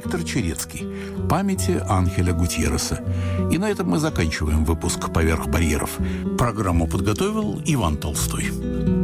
Виктор Черецкий. Памяти Анхеля Гутьерреса. И на этом мы заканчиваем выпуск «Поверх барьеров». Программу подготовил Иван Толстой.